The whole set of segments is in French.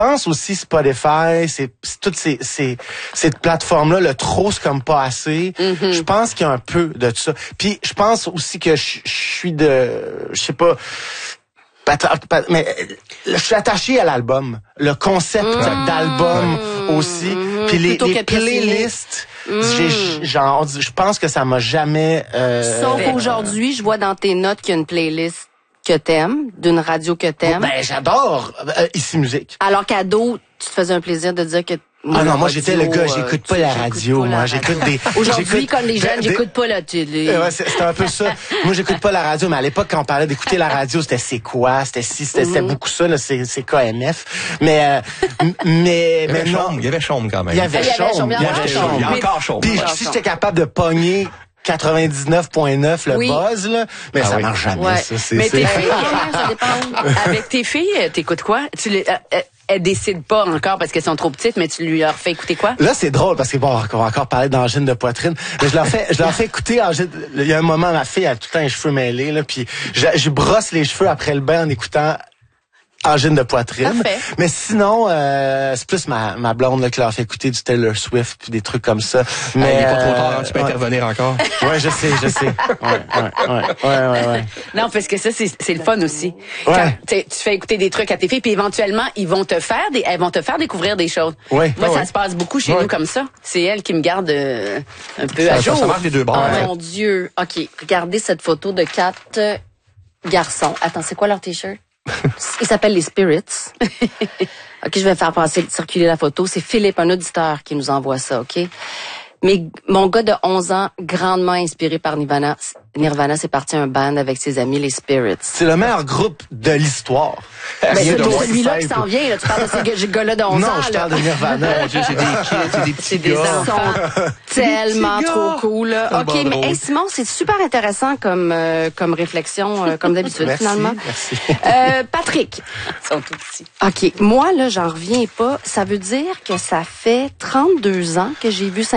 pense aussi Spotify, c'est toutes ces plateformes-là, le trop, c'est comme pas assez. Mm-hmm. Je pense qu'il y a un peu de ça. Puis je pense aussi que je suis je sais pas, mais je suis attaché à l'album, le concept d'album aussi. Puis les playlists, je pense que ça m'a jamais. Sauf qu'aujourd'hui, je vois dans tes notes qu'il y a une playlist que t'aimes, d'une radio que t'aimes. Ben j'adore Ici Musique. Alors qu'ado, tu te faisais un plaisir de dire que moi j'étais le gars, j'écoute pas la radio, moi j'écoute des. Aujourd'hui, comme les jeunes, j'écoute pas la télé. Ouais, c'était un peu ça. Moi j'écoute pas la radio, mais à l'époque quand on parlait d'écouter la radio, c'était c'est quoi, c'était beaucoup ça là, c'est KMF. Mais non, il y avait Chaume quand même. Il y avait Chaume. Il y a encore Chaume. Puis si j'étais capable de pogner 99.9 le buzz là, mais ça marche jamais ça. Mais tes filles, ça dépend. Avec tes filles, t'écoutes quoi? Elles décident pas encore parce qu'elles sont trop petites, mais tu leur fais écouter quoi? Là, c'est drôle parce que bon, on va encore parler d'angine de poitrine. Mais je leur fais écouter angine. Il y a un moment, ma fille a tout le temps les cheveux mêlés, là, puis je brosse les cheveux après le bain en écoutant angine de poitrine. Parfait. Mais sinon, c'est plus ma blonde là, qui leur fait écouter du Taylor Swift puis des trucs comme ça. Mais il est pas trop tard, hein, tu peux intervenir encore. Ouais, je sais. Ouais. Non, parce que ça, c'est le fun aussi. Ouais. Quand tu fais écouter des trucs à tes filles, puis éventuellement, elles vont te faire découvrir des choses. Ouais. Moi, ça se passe beaucoup chez nous comme ça. C'est elle qui me garde un peu à jour. Ça marche des deux bords. Oh mon Dieu. OK, regardez cette photo de 4 garçons. Attends, c'est quoi leur t-shirt? Ils s'appellent les Spirits. OK, je vais faire circuler la photo. C'est Philippe, un auditeur, qui nous envoie ça, OK? Mais mon gars de 11 ans, grandement inspiré par Nirvana, c'est parti un band avec ses amis, les Spirits. C'est le meilleur groupe de l'histoire. Ben, c'est celui-là qui s'en vient, là. Tu parles de ces gars-là de 11 ans, non, je parle de Nirvana. Mon Dieu, c'est des kids, c'est des petits gars. Ils sont tellement trop cool, là. OK, mais hey, Simon, c'est super intéressant comme réflexion, comme d'habitude, finalement. Merci. Patrick. Ils sont tout petits. OK, moi, là, j'en reviens pas. Ça veut dire que ça fait 32 ans que j'ai vu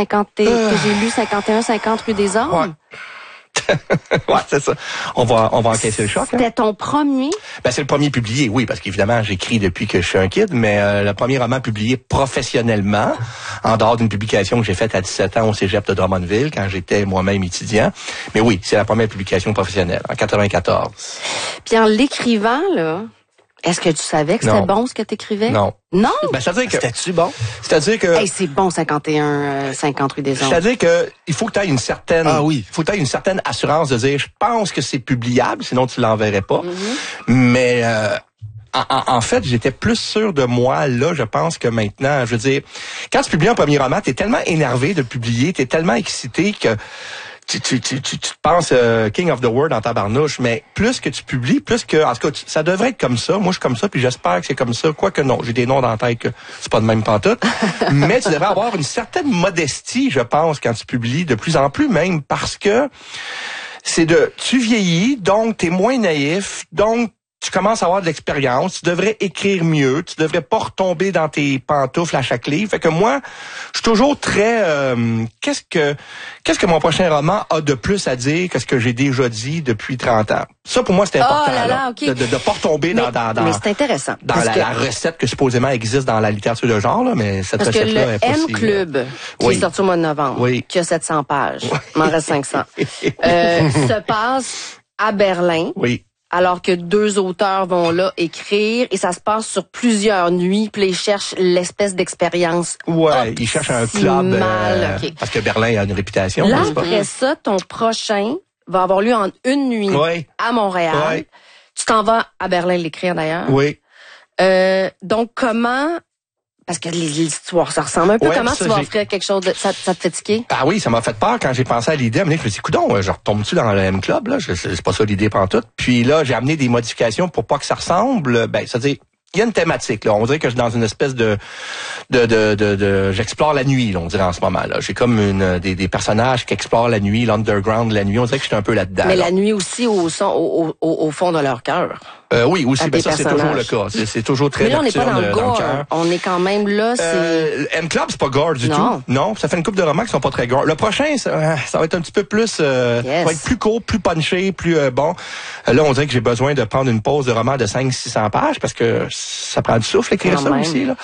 51, 50 rue des Ormes. Ouais. Ouais, c'est ça. On va encaisser le choc. C'était ton premier? Ben, c'est le premier publié, oui, parce qu'évidemment, j'écris depuis que je suis un kid, mais le premier roman publié professionnellement, en dehors d'une publication que j'ai faite à 17 ans au cégep de Drummondville, quand j'étais moi-même étudiant. Mais oui, c'est la première publication professionnelle, en 94. Puis en l'écrivant, là, est-ce que tu savais que c'était bon ce que t'écrivais? Non. Non? Ben, c'est-à-dire que... C'était-tu bon? C'est-à-dire que... Hey, c'est bon, 50 rue des Ormes. C'est-à-dire que il faut que tu aies une certaine... Ah oui. Il faut que tu aies une certaine assurance de dire, je pense que c'est publiable, sinon tu l'enverrais pas. Mais... En fait, j'étais plus sûr de moi, là, je pense, que maintenant. Je veux dire, quand tu publies un premier roman, t'es tellement énervé de le publier, t'es tellement excité que tu te penses King of the World dans ta barnouche, mais plus que tu publies, plus que... En tout cas, ça devrait être comme ça. Moi, je suis comme ça, puis j'espère que c'est comme ça. Quoique non, j'ai des noms dans la tête que c'est pas de même pantoute. Mais tu devrais avoir une certaine modestie, je pense, quand tu publies, de plus en plus même, parce que tu vieillis, donc t'es moins naïf, donc tu commences à avoir de l'expérience, tu devrais écrire mieux, tu devrais pas retomber dans tes pantoufles à chaque livre. Fait que moi, je suis toujours très... Qu'est-ce que mon prochain roman a de plus à dire que ce que j'ai déjà dit depuis 30 ans? Ça, pour moi, c'est important, okay. de pas retomber dans mais c'est intéressant. Dans la recette que supposément existe dans la littérature de genre, là, mais cette recette-là est pas si... Parce que le M-Club, qui est sorti au mois de novembre, qui a 700 pages, il m'en reste 500, se passe à Berlin. Oui. Alors que 2 auteurs vont là écrire et ça se passe sur plusieurs nuits, puis ils cherchent l'espèce d'expérience. Ouais, ils cherchent un club parce que Berlin a une réputation. Là, après ça, ton prochain va avoir lieu en une nuit à Montréal. Ouais. Tu t'en vas à Berlin l'écrire d'ailleurs. Oui. Donc comment... Parce que l'histoire, ça ressemble un peu. Comment tu vas offrir quelque chose de... Ça te fait tiquer? Ah oui, ça m'a fait peur quand j'ai pensé à l'idée. Je me suis dit, coudonc, je retombe-tu dans le M-Club, là? C'est pas ça l'idée pantoute. Puis là, j'ai amené des modifications pour pas que ça ressemble. Ben, c'est-à-dire, il y a une thématique, là. On dirait que je suis dans une espèce de j'explore la nuit, là, on dirait en ce moment, là. J'ai comme des personnages qui explorent la nuit, l'underground, la nuit. On dirait que je suis un peu là-dedans. Mais la nuit aussi au fond de leur cœur. Oui, aussi. Ben ça, c'est toujours le cas. C'est toujours très nocturne. Mais là, on n'est pas dans le gore. On est quand même là, M-Club, c'est pas gore du tout. Non, ça fait une couple de romans qui sont pas très gore. Le prochain, ça va être un petit peu plus... ça va être plus court, plus punché, plus bon. Là, on dirait que j'ai besoin de prendre une pause de roman de 500-600 pages parce que ça prend du souffle écrire Quand ça même. aussi, là.